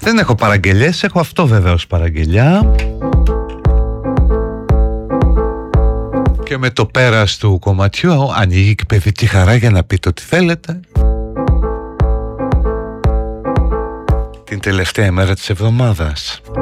Δεν έχω παραγγελίες, έχω αυτό βέβαια ως παραγγελιά. Και με το πέρας του κομματιού ανοίγει και παιδική χαρά για να πείτε ό,τι θέλετε. Την τελευταία ημέρα της εβδομάδας.